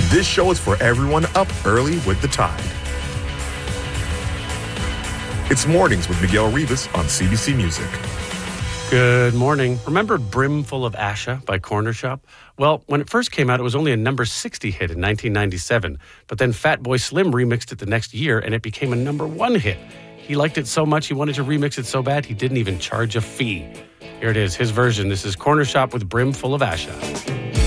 This show is for everyone up early with the tide. It's Mornings with Miguel Rivas on CBC Music. Good morning. Remember Brimful of Asha by Corner Shop? Well, when it first came out, it was only a number 60 hit in 1997. But then Fatboy Slim remixed it the next year, and it became a number 1 hit. He liked it so much, he wanted to remix it so bad, he didn't even charge a fee. Here it is, his version. This is Corner Shop with Brimful of Asha.